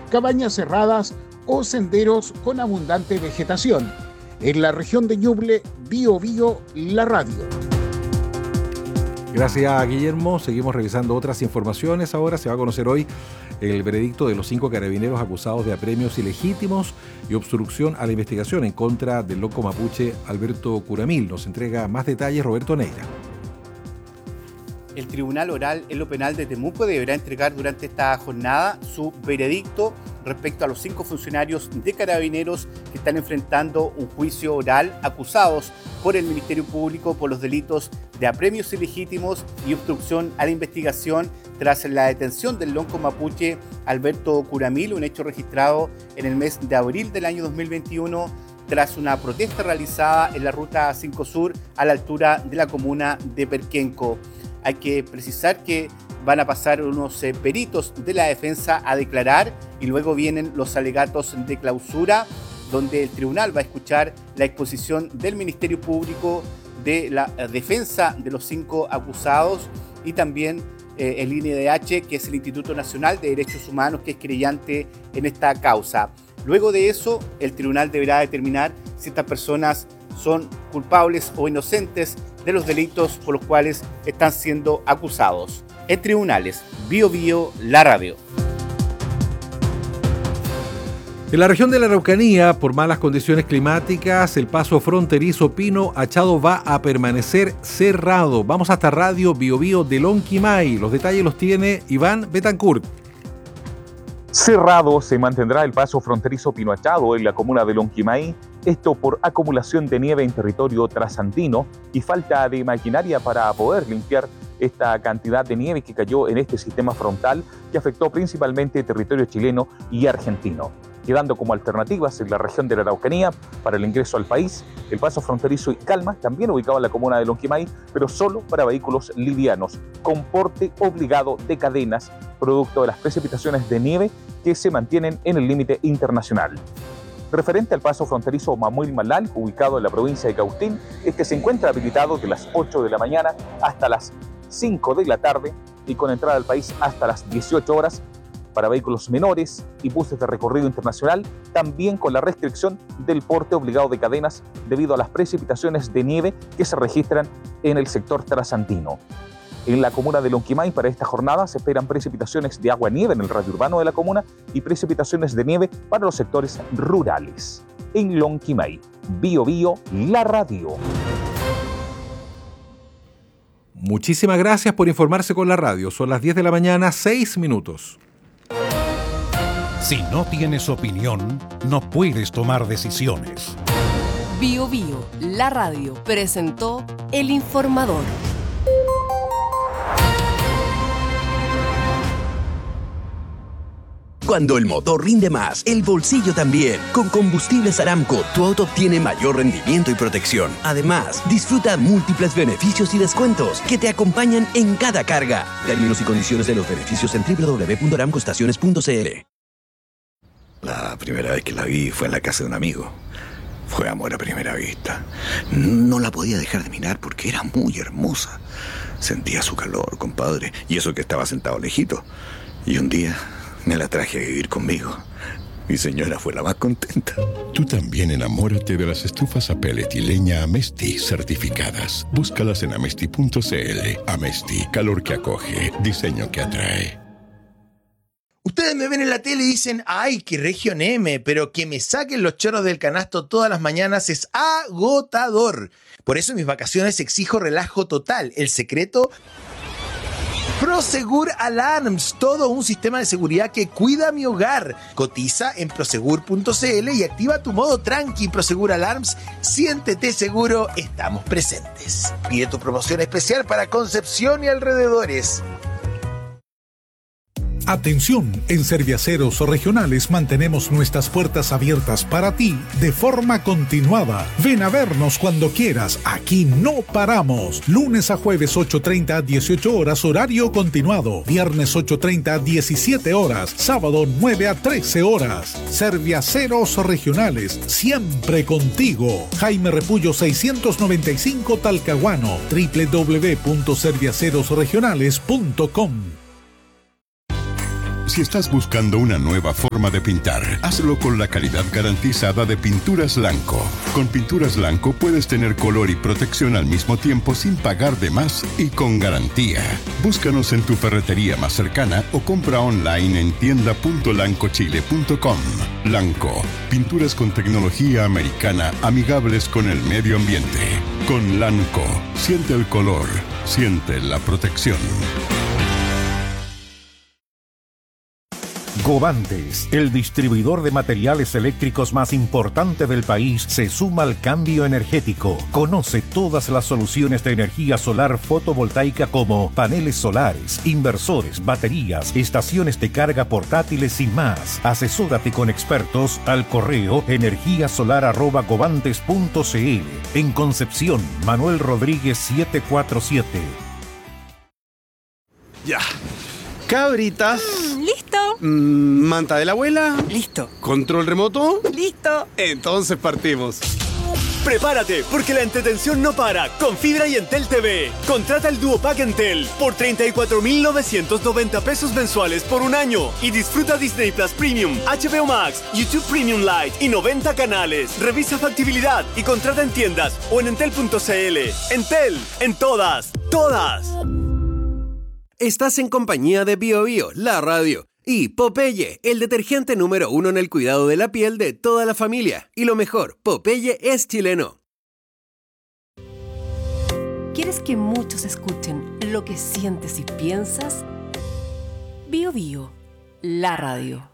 cabañas cerradas o senderos con abundante vegetación. En la región de Ñuble, Biobío, la radio. Gracias, Guillermo. Seguimos revisando otras informaciones. Ahora se va a conocer hoy el veredicto de los 5 carabineros acusados de apremios ilegítimos y obstrucción a la investigación en contra del loco mapuche Alberto Curamil. Nos entrega más detalles Roberto Neira. El Tribunal Oral en lo Penal de Temuco deberá entregar durante esta jornada su veredicto respecto a los 5 funcionarios de Carabineros que están enfrentando un juicio oral acusados por el Ministerio Público por los delitos de apremios ilegítimos y obstrucción a la investigación tras la detención del lonco mapuche Alberto Curamil, un hecho registrado en el mes de abril del año 2021 tras una protesta realizada en la Ruta 5 Sur a la altura de la comuna de Perquenco. Hay que precisar que van a pasar unos peritos de la defensa a declarar y luego vienen los alegatos de clausura, donde el tribunal va a escuchar la exposición del Ministerio Público de la defensa de los 5 acusados y también el INDH, que es el Instituto Nacional de Derechos Humanos, que es querellante en esta causa. Luego de eso, el tribunal deberá determinar si estas personas son culpables o inocentes de los delitos por los cuales están siendo acusados. En tribunales, Biobío, la radio. En la región de la Araucanía, por malas condiciones climáticas, el paso fronterizo Pino Achado va a permanecer cerrado. Vamos hasta Radio Biobío de Lonquimay. Los detalles los tiene Iván Betancourt. Cerrado se mantendrá el paso fronterizo Pino Achado en la comuna de Lonquimay, esto por acumulación de nieve en territorio trasandino y falta de maquinaria para poder limpiar esta cantidad de nieve que cayó en este sistema frontal que afectó principalmente territorio chileno y argentino. Quedando como alternativas en la región de la Araucanía para el ingreso al país, el paso fronterizo Calma, también ubicado en la comuna de Lonquimay, pero solo para vehículos livianos, con porte obligado de cadenas, producto de las precipitaciones de nieve que se mantienen en el límite internacional. Referente al paso fronterizo Mamuil-Malal, ubicado en la provincia de Cautín, este se encuentra habilitado de las 8 de la mañana hasta las 5 de la tarde y con entrada al país hasta las 18 horas para vehículos menores y buses de recorrido internacional, también con la restricción del porte obligado de cadenas debido a las precipitaciones de nieve que se registran en el sector trasandino. En la comuna de Lonquimay para esta jornada se esperan precipitaciones de agua-nieve en el radio urbano de la comuna y precipitaciones de nieve para los sectores rurales. En Lonquimay, Biobío, la radio. Muchísimas gracias por informarse con la radio. Son las 10 de la mañana, 6 minutos. Si no tienes opinión, no puedes tomar decisiones. Biobío, la radio, presentó El Informador. Cuando el motor rinde más, el bolsillo también. Con Combustibles Aramco, tu auto obtiene mayor rendimiento y protección. Además, disfruta múltiples beneficios y descuentos que te acompañan en cada carga. Términos y condiciones de los beneficios en www.aramcoestaciones.cl. La primera vez que la vi fue en la casa de un amigo. Fue amor a primera vista. No la podía dejar de mirar porque era muy hermosa. Sentía su calor, compadre, y eso que estaba sentado lejito. Y un día me la traje a vivir conmigo. Mi señora fue la más contenta. Tú también enamórate de las estufas a pellet y leña Amesti certificadas. Búscalas en amesti.cl. Amesti, calor que acoge, diseño que atrae. Ustedes me ven en la tele y dicen, ¡ay, qué región M! Pero que me saquen los choros del canasto todas las mañanas es agotador. Por eso en mis vacaciones exijo relajo total. El secreto... Prosegur Alarms, todo un sistema de seguridad que cuida mi hogar. Cotiza en prosegur.cl y activa tu modo tranqui. Prosegur Alarms, siéntete seguro, estamos presentes. Pide tu promoción especial para Concepción y alrededores. Atención, en Serviaceros Regionales mantenemos nuestras puertas abiertas para ti de forma continuada. Ven a vernos cuando quieras, aquí no paramos. Lunes a jueves 8:30 a 18 horas horario continuado. Viernes 8:30 a 17 horas. Sábado 9 a 13 horas. Serviaceros Regionales, siempre contigo. Jaime Repullo 695 Talcahuano. www.serviacerosregionales.com. Si estás buscando una nueva forma de pintar, hazlo con la calidad garantizada de Pinturas Lanco. Con Pinturas Lanco puedes tener color y protección al mismo tiempo sin pagar de más y con garantía. Búscanos en tu ferretería más cercana o compra online en tienda.lancochile.com. Lanco, pinturas con tecnología americana amigables con el medio ambiente. Con Lanco, siente el color, siente la protección. Govantes, el distribuidor de materiales eléctricos más importante del país, se suma al cambio energético. Conoce todas las soluciones de energía solar fotovoltaica como paneles solares, inversores, baterías, estaciones de carga portátiles y más. Asesórate con expertos al correo energiasolar@govantes.cl. En Concepción, Manuel Rodríguez 747. Ya. Cabritas. ¿Listo? Manta de la abuela. Listo. ¿Control remoto? Listo. Entonces partimos. Prepárate, porque la entretención no para con Fibra y Entel TV. Contrata el Duo Pack Entel por 34.990 pesos mensuales por un año y disfruta Disney Plus Premium, HBO Max, YouTube Premium Lite y 90 canales. Revisa factibilidad y contrata en tiendas o en entel.cl. Entel, en todas. Estás en compañía de BioBio, la radio, y Popeye, el detergente número 1 en el cuidado de la piel de toda la familia. Y lo mejor, Popeye es chileno. ¿Quieres que muchos escuchen lo que sientes y piensas? BioBio, la radio.